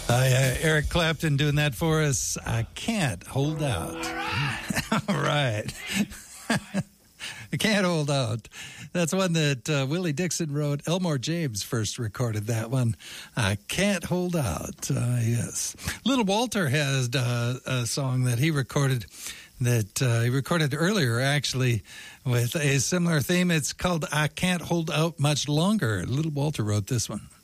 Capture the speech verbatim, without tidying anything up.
Uh, yeah, Eric Clapton doing that for us. I can't hold out. All right. I can't hold out. That's one that uh, Willie Dixon wrote. Elmore James first recorded that one. I can't hold out. Uh, yes. Little Walter has uh, a song that he recorded that uh, he recorded earlier, actually, with a similar theme. It's called I Can't Hold Out Much Longer. Little Walter wrote this one.